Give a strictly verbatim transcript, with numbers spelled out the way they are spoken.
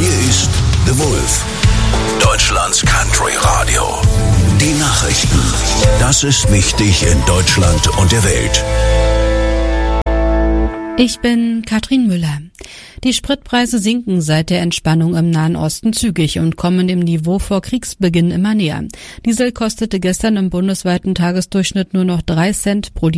Hier ist The Wolf, Deutschlands Country Radio. Die Nachrichten. Das ist wichtig in Deutschland und der Welt. Ich bin Katrin Müller. Die Spritpreise sinken seit der Entspannung im Nahen Osten zügig und kommen dem Niveau vor Kriegsbeginn immer näher. Diesel kostete gestern im bundesweiten Tagesdurchschnitt nur noch drei Cent pro